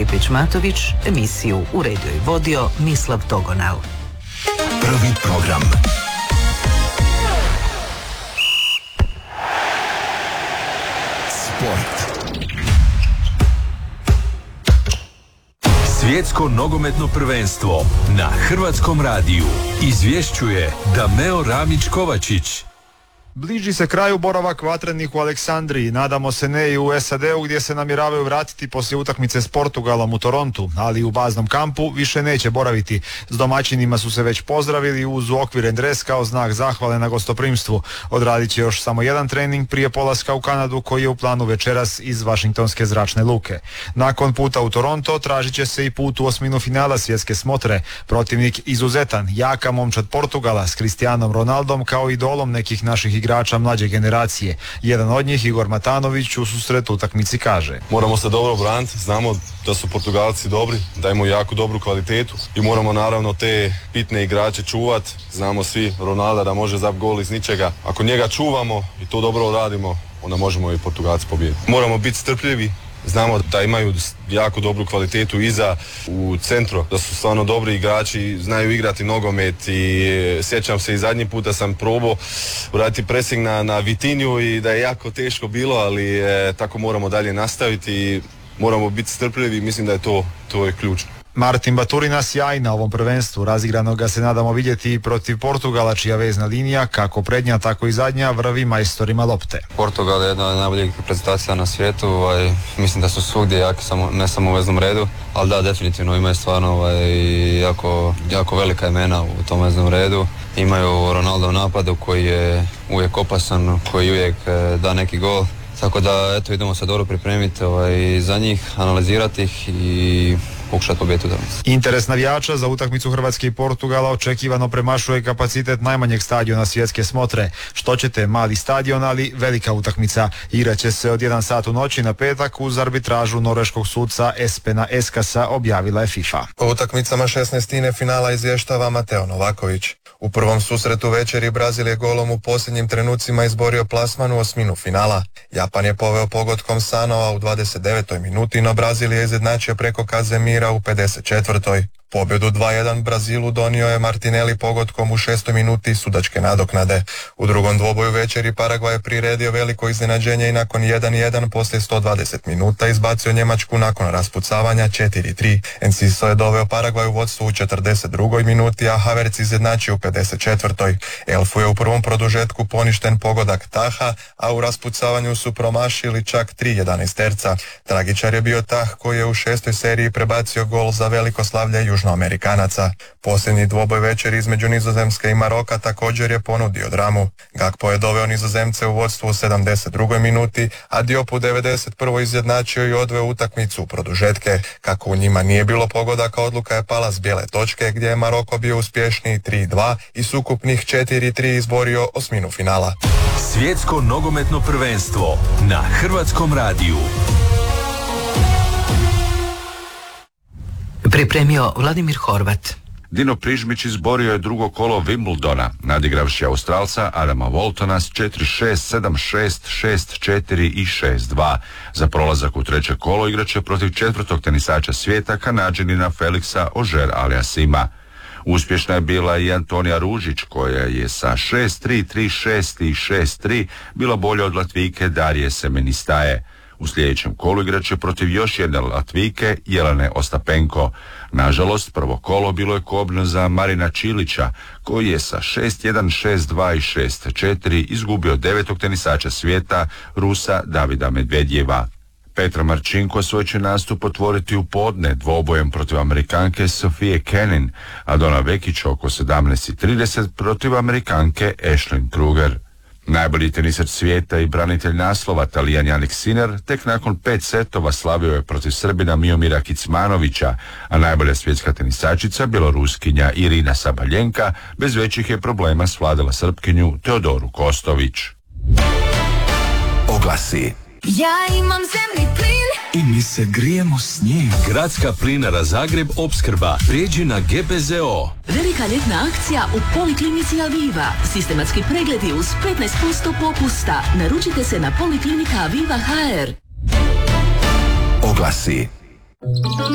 Stipić-Matović, emisiju uredio i vodio Mislav Togonal. Prvi program. Sport. Svjetsko nogometno prvenstvo na Hrvatskom radiju izvješćuje Dameo Ramić-Kovačić. Bliži se kraju boravak vatrenih u Aleksandriji, nadamo se ne i u SAD-u gdje se namjeravaju vratiti poslije utakmice s Portugalom u Torontu, ali u baznom kampu više neće boraviti. S domaćinima su se već pozdravili uz okviren dres kao znak zahvale na gostoprimstvu. Odradit će još samo jedan trening prije polaska u Kanadu koji je u planu večeras iz Vašingtonske zračne luke. Nakon puta u Toronto tražit će se i put u osminu finala svjetske smotre. Protivnik izuzetan, jaka momčad Portugala s Cristianom Ronaldom kao idolom nekih naših igrača mlađe generacije. Jedan od njih, Igor Matanović, u susretu utakmici kaže: moramo se dobro braniti, znamo da su Portugalci dobri, da imaju jako dobru kvalitetu i moramo naravno te bitne igrače čuvati. Znamo svi Ronalda da može zap gol iz ničega. Ako njega čuvamo i to dobro radimo, onda možemo i Portugalci pobijediti. Moramo biti strpljivi. Znamo da imaju jako dobru kvalitetu iza u centru, da su stvarno dobri igrači, znaju igrati nogomet i sjećam se i zadnji puta sam probao vratiti pressing na Vitinju i da je jako teško bilo, ali tako moramo dalje nastaviti i moramo biti strpljivi, mislim da je to je ključno. Martin Baturina sjaj na ovom prvenstvu, razigrano ga se nadamo vidjeti i protiv Portugala čija vezna linija, kako prednja tako i zadnja, vrvi majstorima lopte. Portugal je jedna od najboljih reprezentacija na svijetu, mislim da su svugdje jaki, ne samo u veznom redu, ali da, definitivno imaju stvarno jako velika imena u tom veznom redu. Imaju Ronaldo u napadu koji je uvijek opasan, koji uvijek da neki gol. Tako da, eto, idemo se dobro pripremiti za njih, analizirati ih i pokušati pobijediti danas. Interes navijača za utakmicu Hrvatske i Portugala očekivano premašuje kapacitet najmanjeg stadiona svjetske smotre. Što ćete, mali stadion, ali velika utakmica. Igraće se od 1 sat u noći na petak uz arbitražu norveškog suca Espena Eskasa, objavila je FIFA. O utakmicama 16. finala izvještava Mateo Novaković. U prvom susretu večeri Brazil je golom u posljednjim trenucima izborio plasman u osminu finala. Japan je poveo pogodkom Sanoa u 29. minuti, no Brazil je izjednačio preko Kazemira u 54. Pobjedu 2-1 Brazilu donio je Martinelli pogodkom u 6. minuti sudačke nadoknade. U drugom dvoboju večeri Paragvaj je priredio veliko iznenađenje i nakon 1-1 poslije 120 minuta izbacio Njemačku nakon raspucavanja 4-3. Enciso je doveo Paragvaj u vodstvu u 42. minuti, a Havertz izjednačio u 54. Elfu je u prvom produžetku poništen pogodak Taha, a u raspucavanju su promašili čak 3-11-terca. Tragičar je bio Tah koji je u 6. seriji prebacio gol za veliko slavlje Južnoamerikanaca. Posljednji dvoboj večer između Nizozemske i Maroka također je ponudio dramu. Gakpo je doveo Nizozemce u vodstvu u 72. minuti, a Diop u 91. izjednačio i odveo utakmicu u produžetke. Kako u njima nije bilo pogodaka, odluka je pala s bijele točke, gdje je Maroko bio uspješniji 3-2 i s ukupnih 4-3 izborio osminu finala. Svjetsko nogometno prvenstvo na Hrvatskom radiju. Pripremio Vladimir Horvat. Dino Prižmić izborio je drugo kolo Wimbledona, nadigravši Australca Adama Waltona s 4-6, 7-6, 6-4 i 6-2. Za prolazak u treće kolo igraće protiv četvrtog tenisača svijeta, Kanađanina Felixa Auger-Aliassima. Uspješna je bila i Antonija Ružić, koja je sa 6-3, 3-6 i 6-3 bila bolja od Latvijke Darije Semenistaje. U sljedećem kolu igraće protiv još jedne Latvijke, Jelene Ostapenko. Nažalost, prvo kolo bilo je kobno za Marina Čilića, koji je sa 6-1, 6-2 i 6-4 izgubio devetog tenisača svijeta, Rusa Davida Medvedjeva. Petra Marčinko svoj će nastup otvoriti u podne dvobojem protiv Amerikanke Sofije Kenin, a Dona Vekić oko 17:30 protiv Amerikanke Ashlyn Kruger. Najbolji tenisač svijeta i branitelj naslova Talijan Jannik Sinner tek nakon 5 setova slavio je protiv Srbina Miomira Kicmanovića, a najbolja svjetska tenisačica, Bjeloruskinja Irina Sabaljenka, bez većih je problema svladala Srpkinju Teodoru Kostović. Oglasi. Ja imam zemni plin I mi se grijemo s njim. Gradska plinara Zagreb opskrba. Prijeđi na GBZO. Velika ljetna akcija u Poliklinici Aviva. Sistematski pregledi uz 15% popusta. Naručite se na Poliklinika Aviva HR. Oglasi.